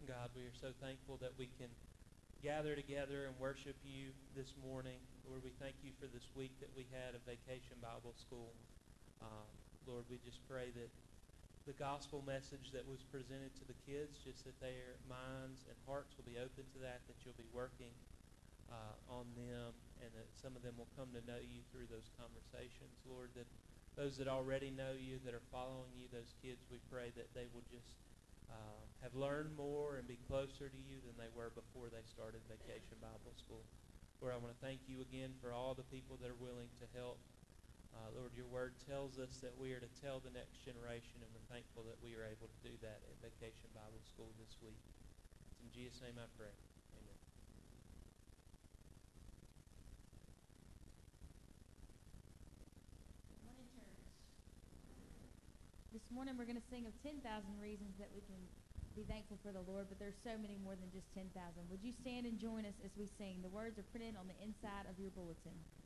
God, we are so thankful that we can gather together and worship you this morning. Lord, we thank you for this week that we had of Vacation Bible School. Lord, we just pray that the gospel message that was presented to the kids, just that their minds and hearts will be open to that you'll be working on them, and that some of them will come to know you through those conversations. Lord, that those that already know you, that are following you, those kids, we pray that they will just have learned more and be closer to you than they were before they started Vacation Bible School. Lord, I want to thank you again for all the people that are willing to help. Lord, your word tells us that we are to tell the next generation, and we're thankful that we are able to do that at Vacation Bible School this week. It's in Jesus' name I pray. Amen. Morning, church. This morning we're going to sing of 10,000 reasons that we can be thankful for the Lord, but there's so many more than just 10,000. Would you stand and join us as we sing? The words are printed on the inside of your bulletin.